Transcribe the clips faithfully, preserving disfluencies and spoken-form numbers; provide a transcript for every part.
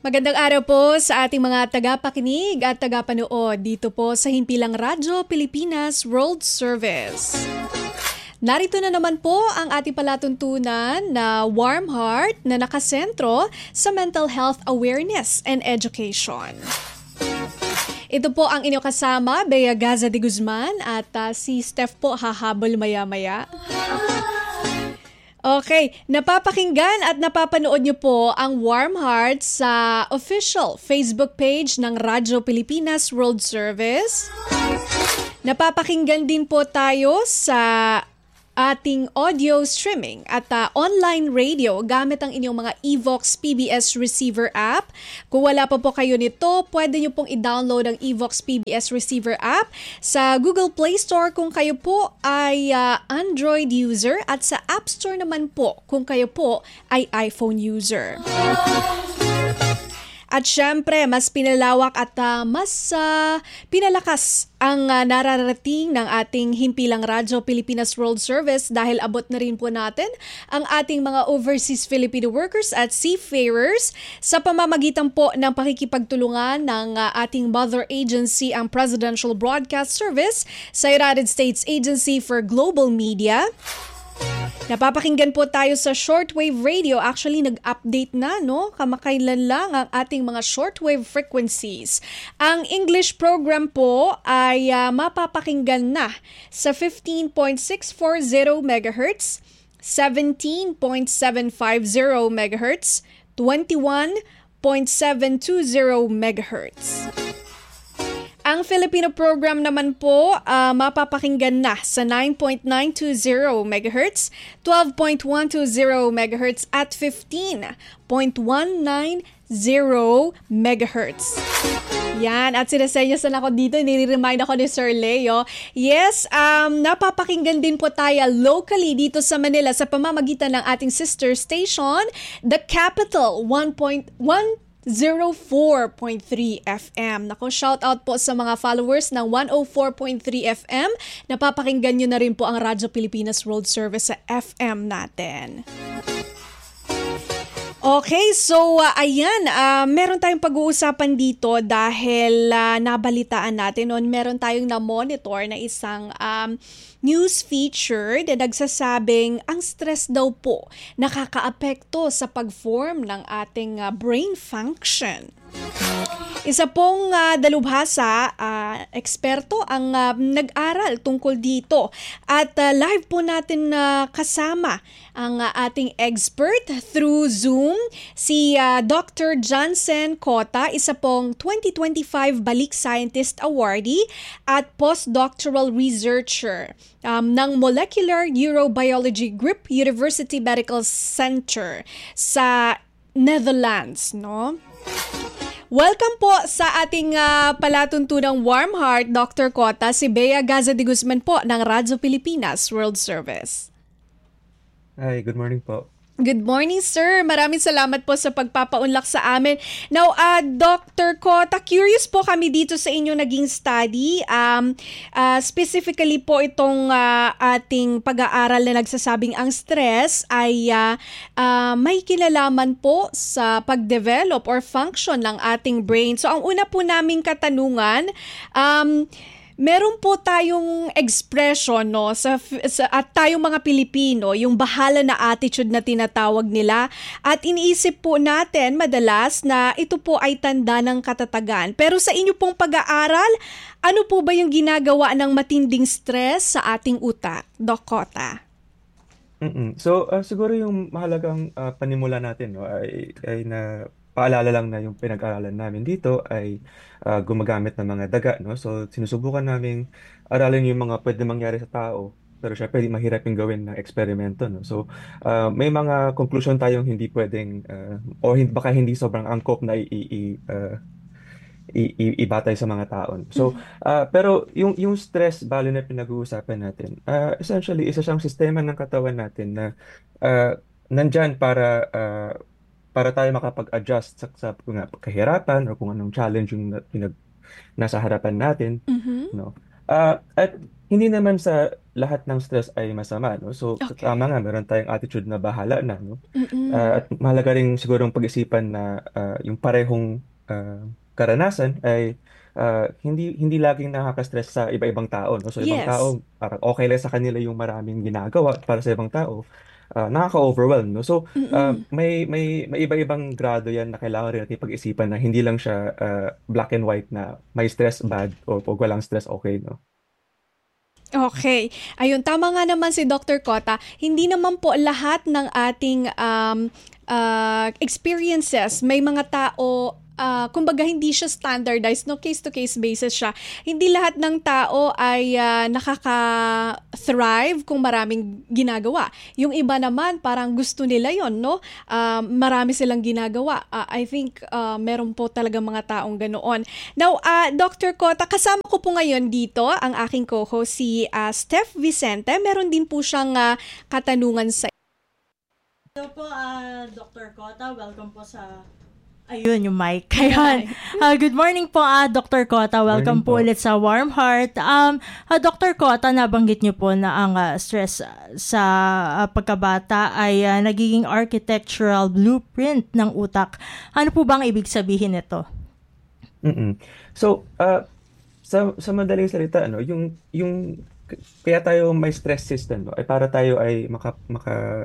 Magandang araw po sa ating mga tagapakinig at tagapanood dito po sa Himpilang Radyo Pilipinas World Service. Narito na naman po ang ating palatuntunan na Warm Heart na nakasentro sa mental health awareness and education. Ito po ang inyong kasama, Bea Gaza de Guzman, at uh, si Steph po hahabol maya-maya. Okay, napapakinggan at napapanood niyo po ang Warm Heart sa official Facebook page ng Radyo Pilipinas World Service. Napapakinggan din po tayo sa ating audio streaming at uh, online radio gamit ang inyong mga Evox P B S Receiver app. Kung wala pa po kayo nito, pwede nyo pong i-download ang Evox P B S Receiver app sa Google Play Store kung kayo po ay uh, Android user at sa App Store naman po kung kayo po ay iPhone user. At syempre, mas pinalawak at uh, mas uh, pinalakas ang uh, nararating ng ating Himpilang Radyo Pilipinas World Service dahil abot na rin po natin ang ating mga overseas Filipino workers at seafarers sa pamamagitan po ng pakikipagtulungan ng uh, ating mother agency, ang Presidential Broadcast Service sa United States Agency for Global Media. Napapakinggan po tayo sa shortwave radio. Actually, nag-update na, no? Kamakailan lang ang ating mga shortwave frequencies. Ang English program po ay uh, mapapakinggan na sa fifteen point six four zero megahertz, seventeen point seven five zero megahertz, twenty-one point seven two zero megahertz. Ang Filipino program naman po uh, mapapakinggan na sa nine point nine two zero megahertz, twelve point one two zero megahertz at fifteen point one nine zero megahertz. Yan, at sinasenyas na ako dito, nire-remind ako ni Sir Leo. Yes, um, napapakinggan din po tayo locally dito sa Manila sa pamamagitan ng ating sister station, The Capital one point one zero four point three F M. Nako, shout out po sa mga followers ng one oh four point three F M. Napapakinggan nyo na rin po ang Radyo Pilipinas World Service sa F M natin. Okay, so uh, ayan, uh, meron tayong pag-uusapan dito dahil uh, nabalitaan natin noon, meron tayong na-monitor na isang um, news feature na nagsasabing ang stress daw po nakakaapekto sa pag-form ng ating uh, brain function. Isa pong uh, dalubhasa, uh, eksperto ang uh, nag-aral tungkol dito at uh, live po natin uh, kasama ang uh, ating expert through Zoom, si uh, Doctor Jansen Cota, isa pong twenty twenty-five Balik Scientist Awardee at postdoctoral researcher um, ng Molecular Neurobiology Group, University Medical Center sa Netherlands, no? Welcome po sa ating uh, palatuntunang Warm Heart, Doctor Cota, si Bea Gaza de Guzman po ng Radyo Pilipinas World Service. Hi, good morning po. Good morning, sir. Maraming salamat po sa pagpapaunlak sa amin. Now, uh, Doctor Cota, curious po kami dito sa inyong naging study. Um, uh, specifically po itong uh, ating pag-aaral na nagsasabing ang stress ay uh, uh, may kinalaman po sa pag-develop or function ng ating brain. So, ang una po naming katanungan, um, meron po tayong expression, no, sa, sa at tayong mga Pilipino, yung bahala na attitude na tinatawag nila, at iniisip po natin madalas na ito po ay tanda ng katatagan. Pero sa inyo pong pag-aaral, ano po ba yung ginagawa ng matinding stress sa ating utak, Doc Cota? Mm-mm. So, uh, siguro yung mahalagang uh, panimula natin, no, ay, ay na paalala lang na yung pinag-aralan namin dito ay uh, gumagamit ng mga daga, no? So, sinusubukan namin aralin yung mga pwede mangyari sa tao, pero syempre di mahirap yung gawin na eksperimento, no? So, uh, may mga conclusion tayong hindi pwedeng uh, o hin- baka hindi sobrang angkop na i- i- uh, i- i- ibatay sa mga tao. So, uh, pero yung yung stress bali na pinag-uusapan natin, uh, essentially isa siyang sistema ng katawan natin na uh, nandyan para uh, para tayo makapag-adjust sa, sa kung nga, kahirapan o kung anong challenge yung na- pinag nasa harapan natin, Mhm. no? Ah, at hindi naman sa lahat ng stress ay masama, no? So tama Okay. nga, meron tayong attitude na bahala na, no? Mm-mm. Ah, at mahalaga rin sigurong pag-isipan na ah, yung parehong ah, karanasan ay ah, hindi hindi laging nakaka-stress sa iba-ibang tao, no? So ibang Yes. tao parang okay lang sa kanila yung maraming ginagawa, para sa ibang tao ah, nakaka-overwhelm, no? So ah, Mm-mm. may may may iba-ibang grado yan na kailangan rin natin pag-isipan na hindi lang siya ah, black and white na may stress bad o pag walang stress okay, no? Okay. Ayun, tama nga naman si Doctor Cota. Hindi naman po lahat ng ating um, ah, experiences, may mga tao, ah, kumbaga hindi siya standardized, no? Case-to-case basis siya. Hindi lahat ng tao ay ah, nakaka-thrive kung maraming ginagawa. Yung iba naman, parang gusto nila yon, no? Ah, marami silang ginagawa. Ah, I think ah, meron po talaga mga taong ganoon. Now, ah, Doctor Cota, kasama ko po ngayon dito ang aking co-host si ah, Steph Vicente. Meron din po siyang ah, katanungan sa. Hello po, ah, Doctor Cota. Welcome po sa... Ayun, yung mic. Ayan. Ah, good morning po, ah, Doctor Cota. Morning Welcome po po. ulit sa Warm Heart. Um, ah, Doctor Cota, nabanggit niyo po na ang ah, stress ah, sa ah, pagkabata ay ah, nagiging architectural blueprint ng utak. Ano po bang ibig sabihin nito? Mm-mm. So, ah, sa sa madaling salita, ano, yung yung k- kaya tayo may stress system, no, ay para tayo ay maka maka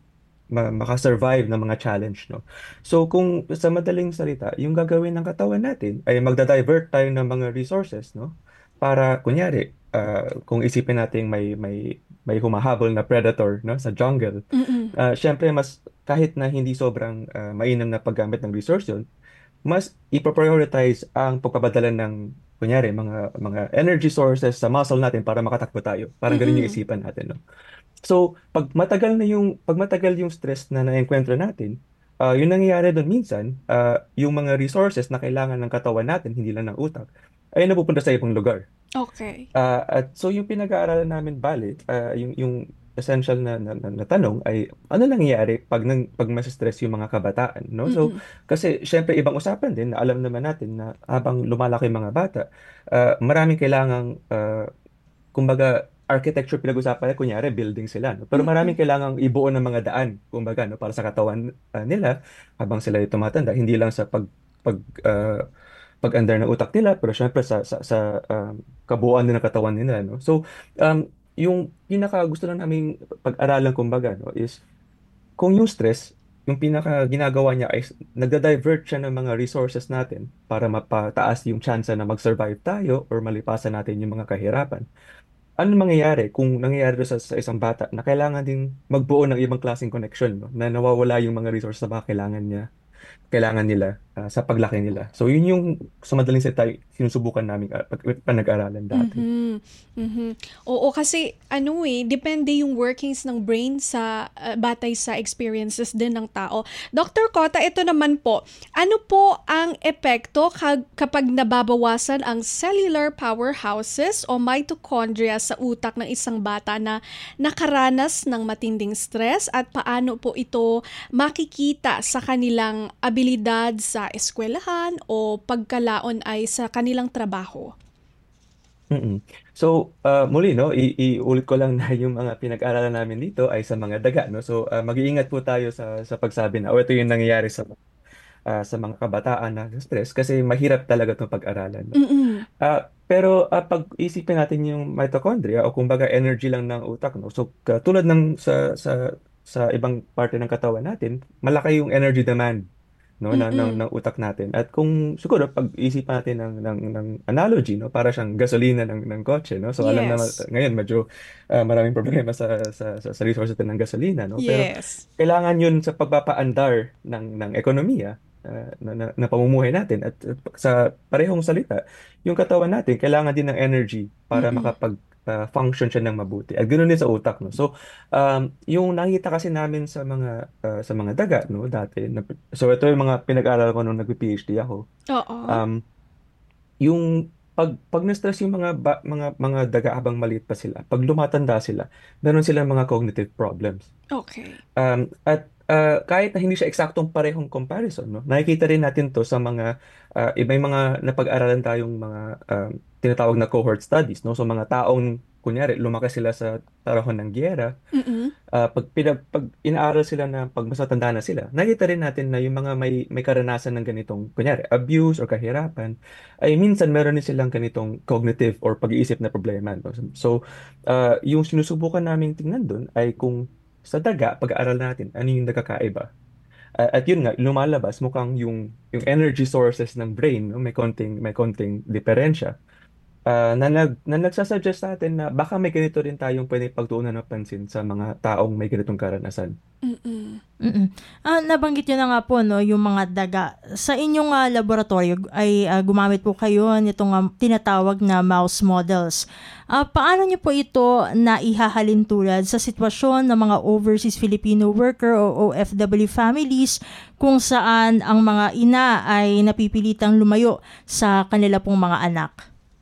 ma, maka-survive ng mga challenge, no. So, kung sa madaling salita, yung gagawin ng katawan natin ay magda-divert tayo ng mga resources, no, para kunyari, ah, kung isipin natin may may may humahabol na predator, no, sa jungle, Mm-mm. ah, syempre mas kahit na hindi sobrang ah, mainam na paggamit ng resource yun, mas ipo-prioritize ang pagpapadala ng kunyari mga mga energy sources sa muscle natin para makatakbo tayo. Parang ganun yung Mm-mm. isipan natin, no? So, pag matagal na yung pag matagal yung stress na na-encuentro natin, ah yung nangyayari doon minsan, ah yung mga resources na kailangan ng katawan natin, hindi lang ng utak, ay napupunta sa ibang lugar. Okay. Ah, at so yung pinag-aaralan namin bale, ah, yung yung essential na, na, na, na tanong ay ano nangyayari pag nang pag mas stress yung mga kabataan, no? So Mm-mm. kasi syempre ibang usapan din na alam naman natin na habang lumalaki yung mga bata, ah, maraming kailangang ah, kumbaga architecture pinag-usapan, kunyari building sila, no? Pero maraming Mm-mm. kailangang ibuo ng mga daan, kumbaga, no, para sa katawan ah, nila habang sila ay tumatanda, hindi lang sa pag pag ah, pag-andar ng utak nila, pero syempre sa sa, sa um, kabuuan din ng katawan nila, no. So um yung pinaka gusto lang namin pag-aralan, kumbaga, no, is kung yung stress, yung pinaka ginagawa niya ay s- nagda-divert siya ng mga resources natin para mapataas yung chance na mag-survive tayo or malipasan natin yung mga kahirapan. Ano mangyayari kung nangyayari doon sa, sa isang bata na kailangan din magbuo ng ibang klaseng connection, no? Na nawawala yung mga resources na baka kailangan niya, kailangan nila ah, sa paglaki nila. So yun yung sa madaling salita sinusubukan namin uh, panag-aralan dati. Mhm, mhm. Oo, kasi ano eh, depende yung workings ng brain sa ah, batay sa experiences din ng tao. Doctor Cota, ito naman po, ano po ang epekto kag- kapag nababawasan ang cellular powerhouses o mitochondria sa utak ng isang bata na nakaranas ng matinding stress at paano po ito makikita sa kanilang abilidad sa eskwelahan o pagkalaon ay sa kanilang trabaho? Mm. So, ah, muli, no, i- iulit ko lang na yung mga pinag-aralan namin dito ay sa mga daga, no. So, ah, mag-iingat po tayo sa sa pagsabi na, oh, ito yung nangyayari sa ah, sa mga kabataan na stress kasi mahirap talaga 'tong pag-aralan, no. Mm. Ah, pero ah, pag isipin natin yung mitochondria o kumbaga energy lang ng utak, no. So, katulad ng sa sa sa ibang parte ng katawan natin, malaki yung energy demand, no, ng, ng, Mm. ng utak natin. At kung siguro pag-isip natin ng, ng, ng analogy, no, para siyang gasolina ng, ng kotse, no. So alam naman Yes. ngayon medyo ah, maraming problema sa, sa, sa, sa resources ng gasolina, no. Pero Yes. kailangan yun sa pagpapaandar ng, ng ekonomiya ah, na, na, na pamumuhay natin. At uh, sa parehong salita, yung katawan natin kailangan din ng energy para Mm. makapag ah, function siya ng mabuti. At ganoon din sa utak, no. So um, yung nakita kasi namin sa mga ah, sa mga daga, no, dati na, so ito yung mga pinag-aral ko nung nag-PhD ako. Oo. Um, yung pag pag na-stress yung mga ba- mga mga daga habang maliit pa sila, pag lumatanda sila, meron silang mga cognitive problems. Okay. Um, at ah, kahit na hindi siya eksaktong parehong comparison, no, nakikita rin natin to sa mga uh, iba yung mga napag-aralan tayong mga um, tinatawag na cohort studies, no? So mga taong kunyari, lumaki sila sa panahon ng giyera, Mm-mm. ah, pag, pinag, pag inaaral sila na pag mas matanda na sila, nakita rin natin na yung mga may, may karanasan ng ganitong, kunyari, abuse or kahirapan, ay minsan meron din silang ganitong cognitive or pag-iisip na problema. No? So, ah, yung sinusubukan namin tingnan doon ay kung sa daga, pag-aaral natin, ano yung nagkakaiba. Ah, at yun nga, lumalabas mukhang yung yung energy sources ng brain, no, may konting may konting diferensya. Ah, na nag na nagsasuggest sa atin na baka may ganito rin tayong pwedeng pagtuunan ng pansin sa mga taong may ganitong karanasan. Mm-mm. Mm. Ah, nabanggit niyo na nga po no, yung mga daga. Sa inyong ah, laboratorio ay ah, gumamit po kayo nitong ah, tinatawag na mouse models. Ah, paano niyo po ito naihahalin tulad sa sitwasyon ng mga overseas Filipino worker o O F W families kung saan ang mga ina ay napipilitang lumayo sa kanila pong mga anak?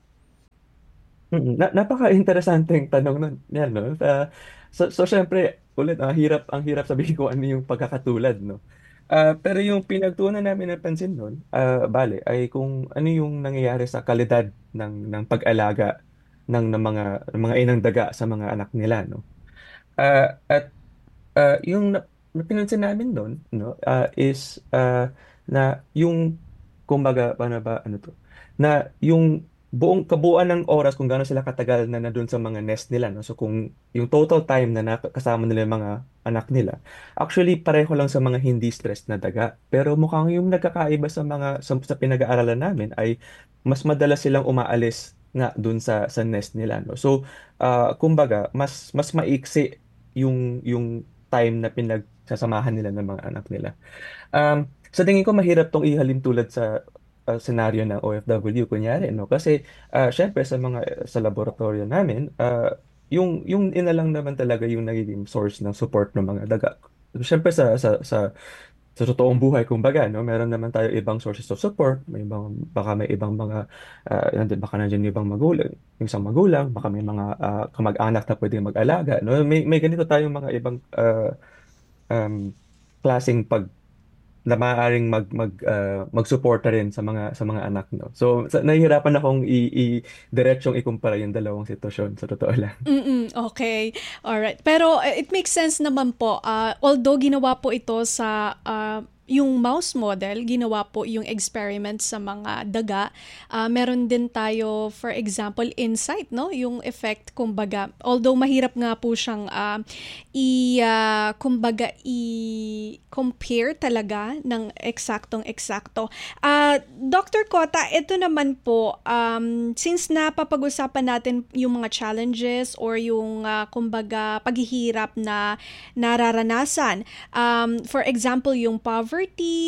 Mm, na napaka-interesanteng tanong nun, yan, no? Ah, so, so syempre, ulit, ang hirap, ang hirap sabihin ko ano yung pagkakatulad, no? Ah, pero yung pinagtuunan namin ng pansin nun, ah, bale, ay kung ano yung nangyayari sa kalidad ng ng pag-alaga ng, ng mga ng mga inang daga sa mga anak nila, no? Ah, at ah, yung na, na pinansin namin doon, no, ah, is ah, na yung kumbaga paano ba ano to? Na yung buong kabuuan ng oras kung gaano sila katagal na nandun sa mga nest nila, no. So kung yung total time na nakasama nila yung mga anak nila, actually pareho lang sa mga hindi stressed na daga. Pero mukhang yung nagkakaiba sa mga sa, sa pinag-aaralan namin ay mas madalas silang umaalis nga dun sa sa nest nila, no. So ah, kumbaga mas mas maiksi yung yung time na pinagsasamahan nila ng mga anak nila. Um, sa tingin ko mahirap tong ihalin tulad sa uh, senaryo ng O F W kunyari, no? Kasi uh, syempre sa mga sa laboratorio namin, uh, yung yung ina lang naman talaga yung nagiging source ng support ng mga daga. Syempre sa sa sa sa totoong buhay kumbaga, no, meron naman tayo ibang sources of support, may ibang baka may ibang mga uh, nandun, baka nandiyan yung ibang magulang, yung isang magulang, baka may mga ah, kamag-anak na pwedeng mag-alaga, no, may may ganito tayong mga ibang ah, um, klaseng pag na maaaring mag mag ah, magsuporta rin sa mga sa mga anak, no. So sa, nahihirapan akong i, i diretsong ikumpara yung dalawang sitwasyon sa totoo lang. Mm, okay. Alright. Pero uh, it makes sense naman po. Uh, although ginawa po ito sa uh, yung mouse model, ginawa po yung experiment sa mga daga. Uh, meron din tayo, for example, insight, no? Yung effect, kumbaga. Although mahirap nga po siyang uh, i, uh, kumbaga, i-compare talaga ng eksaktong-eksakto. Uh, Doctor Cota, ito naman po, um, since napapag-usapan natin yung mga challenges or yung, uh, kumbaga, paghihirap na nararanasan. Um, for example, yung poverty,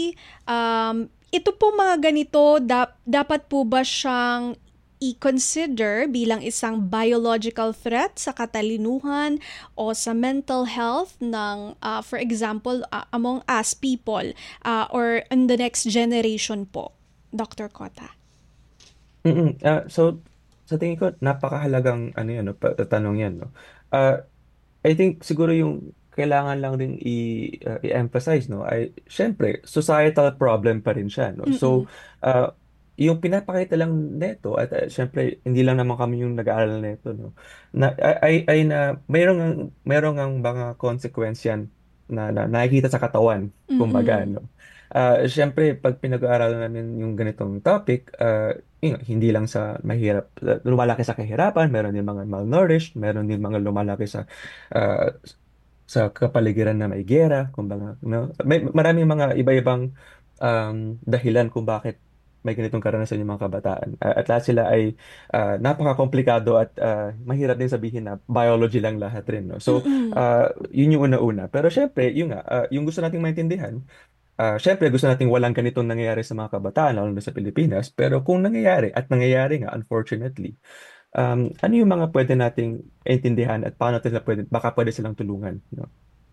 um, ito po mga ganito, dap- dapat po ba siyang i-consider bilang isang biological threat sa katalinuhan o sa mental health ng, uh, for example, uh, among us people uh, or in the next generation po, Doctor Cota? Mm. Ah, so sa tingin ko napakahalagang ano yan, no, pa- tanong yan, no. Ah, I think siguro yung kailangan lang din i, uh, i-emphasize, no, ay syempre societal problem pa rin siya, no. Mm-mm. So uh, yung pinapakita lang neto at uh, syempre hindi lang naman kami yung nag-aaral neto, no, na ay ay na mayroong ang- mayroong ang mga consequence yan na, na nakikita sa katawan kumbaga, Mm-mm. no. Ah, syempre pag pinag-aaralan namin yung ganitong topic, ah, yun, hindi lang sa mahirap, lumalaki sa kahirapan, meron din mga malnourished, meron din mga lumalaki sa ah, sa kapaligiran na may giyera, kumbaga, no? May maraming mga iba-ibang um, dahilan kung bakit may ganitong karanasan yung mga kabataan. Ah, at lahat sila ay ah, napaka-komplikado at ah, mahirap din sabihin na biology lang lahat rin, no? So, Mm-mm. ah, yun yung una-una. Pero syempre, yun nga, ah, yung gusto nating maintindihan, ah, syempre gusto nating walang ganitong nangyayari sa mga kabataan, lalo na sa Pilipinas. Pero kung nangyayari, at nangyayari nga, unfortunately, um, ano yung mga pwede nating intindihan at paano sila pwede, baka pwede silang tulungan, no?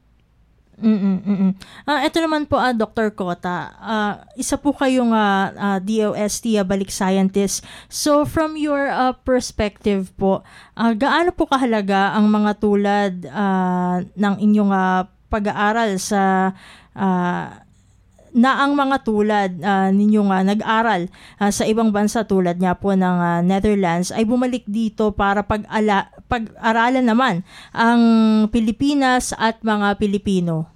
Mm, mm. Ah, ito naman po, ah, Doctor Cota, ah, isa po kayong ah, ah, D O S T, ah, balik scientist. So, from your ah, perspective po, ah, gaano po kahalaga ang mga tulad ah, ng inyong ah, pag-aaral sa ah, na ang mga tulad ah, ninyong ah, nag-aral ah, sa ibang bansa tulad nga po ng ah, Netherlands ay bumalik dito para pag-ala, pag-aralan naman ang Pilipinas at mga Pilipino.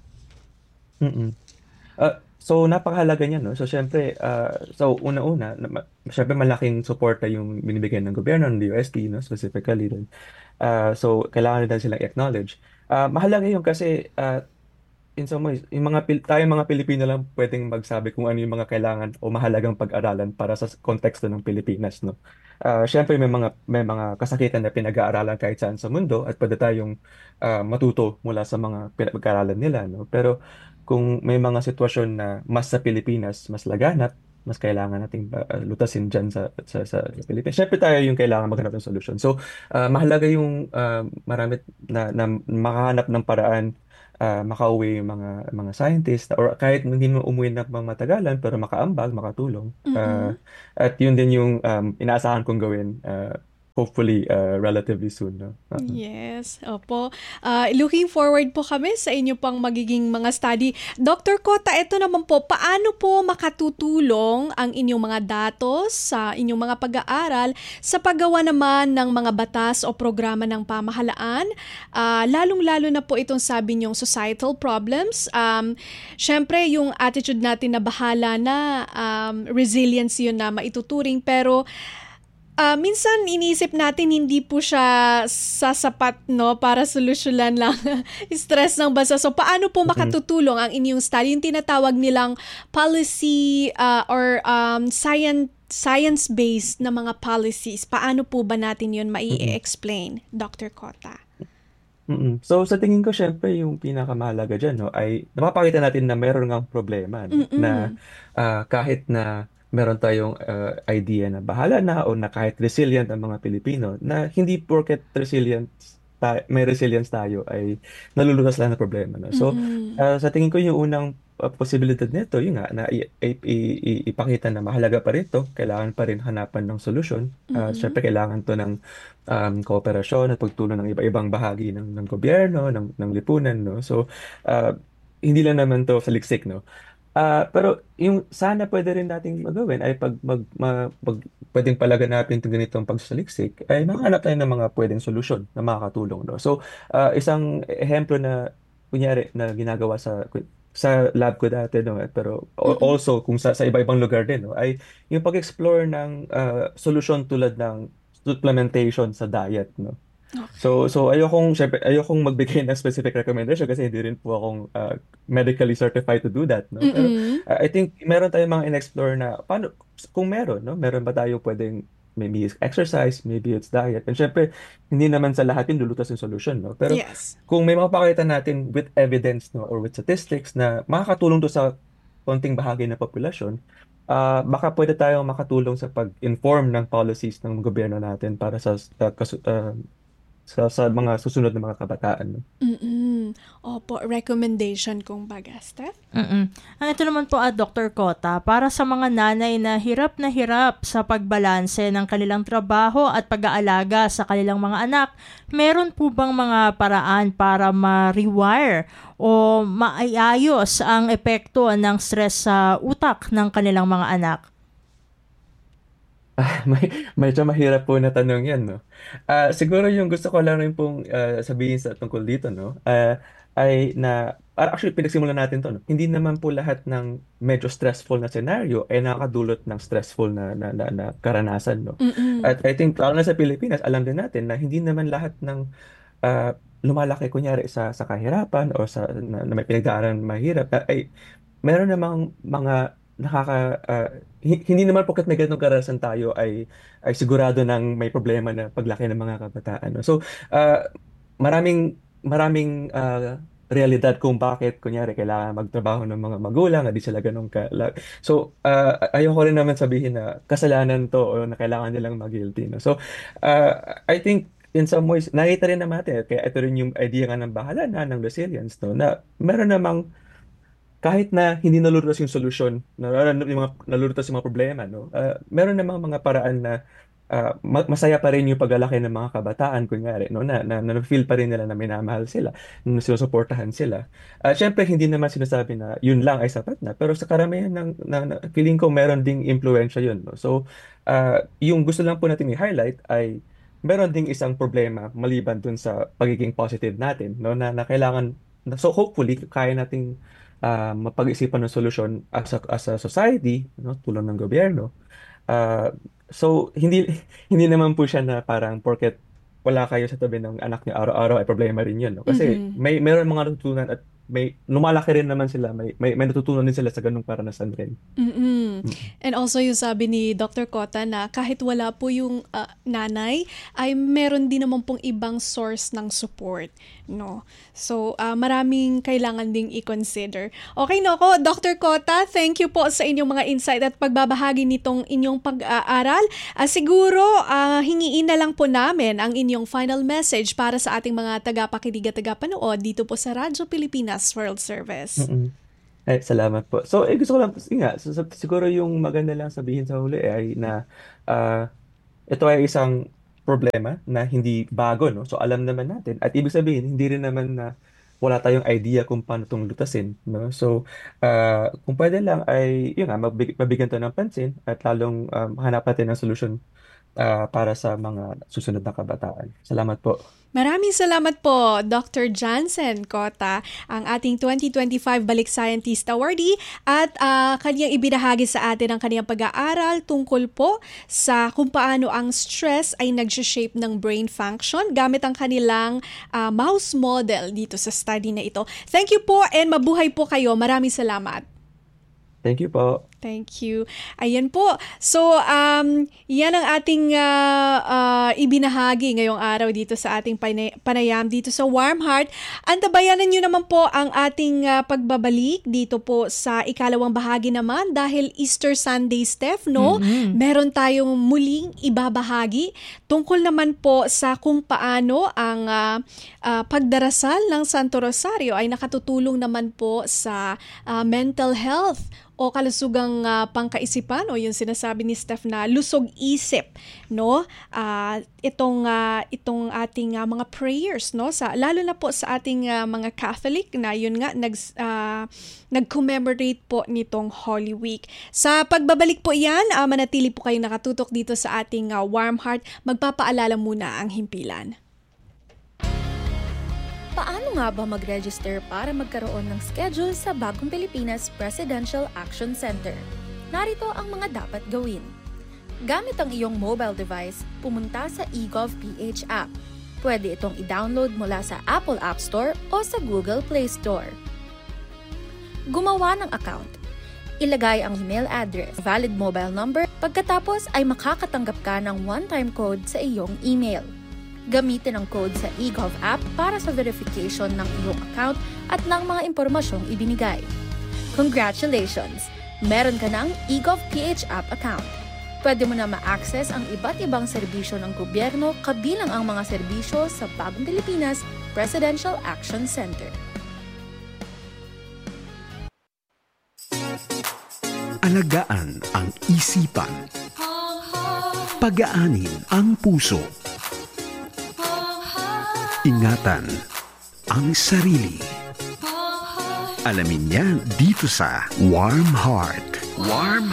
Mm. Ah, so napakahalaga niyan, no? So syempre, ah, so una-una, na, ma- syempre malaking suporta yung binibigay ng gobyerno ng U S T, no, specifically din. Ah, so kailangan din silang acknowledge. Ah, mahalaga yun kasi ah, in some ways, yung mga Pil- tayong mga Pilipino lang pwedeng magsabi kung ano yung mga kailangan o mahalagang pag-aralan para sa konteksto ng Pilipinas, no? Ah, syempre may mga may mga kasakitan na pinag-aaralan kahit saan sa mundo at pwede tayong ah, matuto mula sa mga pinag-aaralan nila, no? Pero kung may mga sitwasyon na mas sa Pilipinas, mas laganap, mas kailangan nating ah, lutasin dyan sa, sa, sa Pilipinas. Syempre tayo yung kailangan maghanap ng solusyon. So, ah, mahalaga yung ah, marami na, na makahanap ng paraan ah, makauwi yung mga mga scientist or kahit hindi mo umuwi na pang matagalan pero makaambag, makatulong. Ah, Mm-mm. at yun din yung um, inaasahan kong gawin ah, hopefully ah, relatively soon, no? Uh-huh. Yes, opo. Ah, looking forward po kami sa inyo pang magiging mga study. Doctor Cota, eto naman po, paano po makatutulong ang inyong mga datos sa inyong mga pag-aaral sa paggawa naman ng mga batas o programa ng pamahalaan? Ah, lalong-lalo na po itong sabi niyong societal problems. Um, Siyempre, yung attitude natin na bahala na, um, resilience yun na maituturing, pero Ah, minsan iniisip natin hindi po siya sasapat, no, para solusyonan lang stress ng bansa. So paano po Mm-mm. makatutulong ang inyong study, yung tinatawag nilang policy ah, or um, science science-based na mga policies? Paano po ba natin yun Mm-mm. mai-explain, Doctor Cota? Mm-mm. So sa tingin ko syempre yung pinakamahalaga diyan, no, ay napapakita natin na meron ngang problema, no, na Mm-mm. ah, kahit na meron tayong ah, idea na bahala na o na kahit resilient ang mga Pilipino, na hindi porket resilient ta- may resilience tayo ay nalulutas lang ng problema, no. So Mm-mm. ah, sa tingin ko yung unang ah, posibilidad nito yun nga na i- i- i- i- ipakita na mahalaga pa rin to, kailangan pa rin hanapan ng solusyon. Ah, Mm-mm. syempre kailangan to ng um, kooperasyon at pagtulong ng iba-ibang bahagi ng, ng gobyerno, ng, ng lipunan, no? So, ah, hindi lang naman to sa liksik, no? Ah, pero yung sana pwede rin nating magawin ay pag mag, ma, pag pwedeng palaganapin itong ganitong pagsasaliksik ay makahanap tayo ng mga pwedeng solusyon na makakatulong, no? So, ah, isang ehemplo na kunyari na ginagawa sa sa lab ko dati, no, eh, pero al- Mm-mm. also kung sa, sa iba-ibang lugar din, no, ay yung pag-explore ng ah, solusyon tulad ng supplementation sa diet, no. Okay. So, so ayokong, syempre, ayokong magbigay ng specific recommendation kasi hindi rin po akong uh, medically certified to do that, no? Pero Mm-mm. uh, I think meron tayong mga in-explore na, paano, kung meron, no? Meron ba tayo pwedeng, maybe it's exercise, maybe it's diet. And syempre, hindi naman sa lahat yung lulutas yung solution, no? Pero Yes. kung may mapapakita natin with evidence, no, or with statistics na makakatulong to sa konting bahagi ng populasyon, ah baka pwede tayong makatulong sa pag-inform ng policies ng gobyerno natin para sa, sa, kasu- ah, sa sa mga susunod na mga kabataan, no? Mm-mm. Opo, recommendation kung baga, Steph? Mm. Ang ito naman po at Doctor Cota, para sa mga nanay na hirap na hirap sa pagbalanse ng kanilang trabaho at pag-aalaga sa kanilang mga anak, meron po bang mga paraan para ma-rewire o maayos ang epekto ng stress sa utak ng kanilang mga anak? May medyo mahirap po na tanong 'yan, no. Ah, siguro yung gusto ko lang rin pong ah, sabihin sa tungkol dito, no, ah, ay na ah, actually pinagsimulan natin 'to, no. Hindi naman po lahat ng medyo stressful na scenario ay nakakadulot ng stressful na na, na, na karanasan, no. Mm-mm. At I think lalo na sa Pilipinas, alam din natin na hindi naman lahat ng ah, lumalaki kunyari sa sa kahirapan o sa na, na may pinagdaanan mahirap ah, ay meron namang mga nakaka ah, hi- hindi naman porket may ganitong karanasan tayo ay ay sigurado ng may problema na paglaki ng mga kabataan, no? So ah, maraming maraming ah, realidad kung bakit kunyari kailangan magtrabaho ng mga magulang na di sila ganun ka la- so ah, ayoko rin naman sabihin na kasalanan to o na kailangan nilang mag-guilty, no? So ah, I think in some ways nakita rin naman natin kaya ito rin yung idea nga ng bahala na ng resilience, no, na meron namang kahit na hindi nalulutas yung solusyon, na, na- yung mga nalulutas yung mga problema, no? Ah, meron namang mga paraan na ah, ma- masaya pa rin yung paglalaki ng mga kabataan, kunyari, no, na, na, na feel pa rin nila na minamahal sila, na sinusuportahan sila. Ah, syempre, hindi naman sinasabi na yun lang ay sapat na, pero sa karamihan ng, ng, ng- feeling ko meron ding impluensya yun. No? So, ah, yung gusto lang po natin i-highlight ay meron ding isang problema maliban dun sa pagiging positive natin, no, na, na kailangan, na- so hopefully, kaya nating ah, mapag-isipan ng solusyon as a, as a society, no, tulong ng gobyerno. Ah, so hindi hindi naman po siya na parang porket wala kayo sa tabi ng anak niyo araw-araw ay problema rin 'yun, no? Kasi Mhm. may meron mga natutunan at may lumalaki rin naman sila, may may, may natutunan din sila sa ganung karanasan rin. Mm. Mm. And also yung sabi ni Doctor Cota na kahit wala po yung ah, nanay, ay meron din naman pong ibang source ng support, no? So, ah, maraming kailangan ding i-consider. Okay, no ko, Doctor Cota, thank you po sa inyong mga insight at pagbabahagi nitong inyong pag-aaral. Ah, siguro, ah, hingiin na lang po namin ang inyong final message para sa ating mga tagapakinig at tagapanood dito po sa Radyo Pilipinas World Service. Mm. Ay, salamat po. So, eh, gusto ko lang, yun nga, so, so- siguro yung maganda lang sabihin sa huli ay na ah, ito ay isang problema na hindi bago, no? So, alam naman natin. At ibig sabihin, hindi rin naman na wala tayong idea kung paano itong lutasin, no? So, ah, kung pwede lang ay, yun nga, mabig- mabigyan to ng pansin at lalong um, hanap natin ng solusyon ah, para sa mga susunod na kabataan. Salamat po. Maraming salamat po, Doctor Jansen Cota, ang ating twenty twenty-five Balik Scientist Awardee at ah, kanyang ibinahagi sa atin ang kanyang pag-aaral tungkol po sa kung paano ang stress ay nag-shape ng brain function gamit ang kanilang ah, mouse model dito sa study na ito. Thank you po and mabuhay po kayo. Maraming salamat. Thank you po. Thank you. Ayan po. So, um, yan ang ating ah, ah, ibinahagi ngayong araw dito sa ating panay- panayam dito sa Warm Heart. Antabayanan nyo naman po ang ating ah, pagbabalik dito po sa ikalawang bahagi naman dahil Easter Sunday, Steph, no? Meron tayong muling ibabahagi tungkol naman po sa kung paano ang ah, ah, pagdarasal ng Santo Rosario ay nakatutulong naman po sa ah, mental health o kalusugang ah, pangkaisipan o yung sinasabi ni Steph na lusog isip, no? Ah, itong ah, itong ating ah, mga prayers, no? Sa lalo na po sa ating ah, mga Catholic na yun nga nag ah, nag-commemorate po nitong Holy Week. Sa pagbabalik po iyan, ah, manatili po kayong nakatutok dito sa ating ah, Warm Heart. Magpapaalala muna ang himpilan. Paano nga ba mag-register para magkaroon ng schedule sa Bagong Pilipinas Presidential Action Center? Narito ang mga dapat gawin. Gamit ang iyong mobile device, pumunta sa eGovPH app. Pwede itong i-download mula sa Apple App Store o sa Google Play Store. Gumawa ng account. Ilagay ang email address, valid mobile number, pagkatapos ay makakatanggap ka ng one-time code sa iyong email. Gamitin ang code sa eGov app para sa verification ng iyong account at ng mga impormasyong ibinigay. Congratulations! Meron ka ng eGovPH app account. Pwede mo na ma-access ang iba't ibang serbisyo ng gobyerno kabilang ang mga serbisyo sa Bagong Pilipinas Presidential Action Center. Alagaan ang isipan. Pagaanin ang puso. Ingatan ang sarili. Alamin niya dito sa Warm Heart. Warm